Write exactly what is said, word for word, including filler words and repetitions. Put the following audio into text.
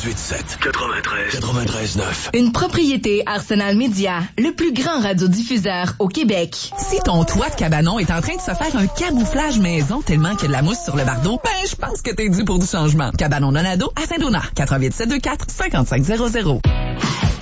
quatre-vingt-dix-huit sept, quatre-vingt-treize, quatre-vingt-treize neuf. Une propriété Arsenal Média, le plus grand radiodiffuseur au Québec. Si ton toit de cabanon est en train de se faire un camouflage maison tellement qu'il y a de la mousse sur le bardeau, ben je pense que t'es dû pour du changement. Cabanon Donado à Saint-Donat, quatre huit sept deux quatre cinq cinq zéro zéro.